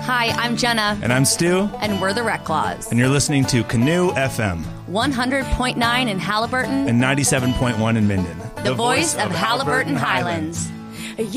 Hi, I'm Jenna. And I'm Stu. And we're the Reclaws. And you're listening to Canoe FM. 100.9 in Haliburton. And 97.1 in Minden. The voice of Haliburton Highlands.